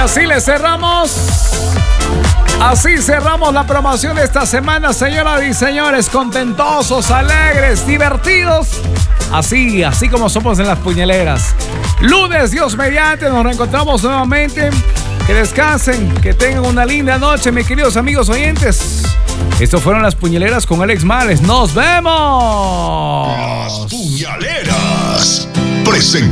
Así le cerramos. Así cerramos la promoción de esta semana, señoras y señores. Contentosos, alegres, divertidos. Así como somos en las puñaleras. Lunes, Dios mediante, nos reencontramos nuevamente. Que descansen, que tengan una linda noche, mis queridos amigos oyentes. Estos fueron las puñaleras con Alex Males. ¡Nos vemos! Las puñaleras.